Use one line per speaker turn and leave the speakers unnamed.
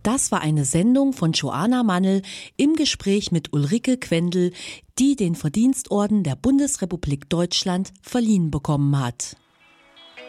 Das war eine Sendung von Joanna Mannl im Gespräch mit Ulrike Quendel, die den Verdienstorden der Bundesrepublik Deutschland verliehen bekommen hat.